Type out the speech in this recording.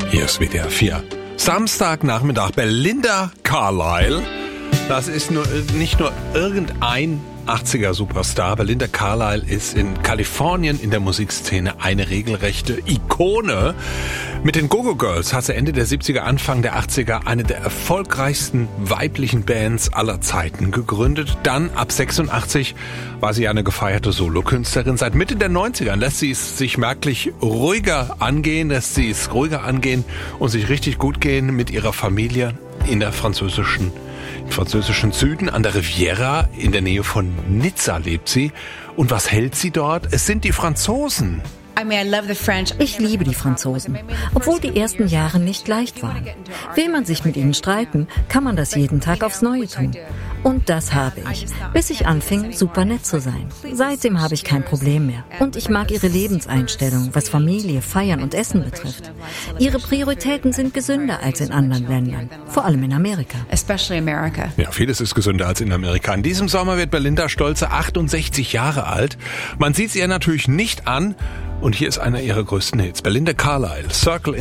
Hier ist WDR 4. Samstagnachmittag, Belinda Carlisle. Das ist nicht nur irgendein 80er-Superstar. Belinda Carlisle ist in Kalifornien in der Musikszene eine regelrechte Ikone. Mit den Go-Go Girls hat sie Ende der 70er, Anfang der 80er eine der erfolgreichsten weiblichen Bands aller Zeiten gegründet. Dann ab 86 war sie eine gefeierte Solokünstlerin. Seit Mitte der 90er lässt sie es sich merklich ruhiger angehen, und sich richtig gut gehen mit ihrer Familie in der französischen Süden an der Riviera. In der Nähe von Nizza lebt sie. Und was hält sie dort? Es sind die Franzosen. Ich liebe die Franzosen, obwohl die ersten Jahre nicht leicht waren. Will man sich mit ihnen streiten, kann man das jeden Tag aufs Neue tun. Und das habe ich, bis ich anfing, super nett zu sein. Seitdem habe ich kein Problem mehr. Und ich mag ihre Lebenseinstellung, was Familie, Feiern und Essen betrifft. Ihre Prioritäten sind gesünder als in anderen Ländern, vor allem in Amerika. Ja, vieles ist gesünder als in Amerika. In diesem Sommer wird Belinda stolze 68 Jahre alt. Man sieht sie ihr natürlich nicht an. Und hier ist einer ihrer größten Hits. Belinda Carlisle, Circle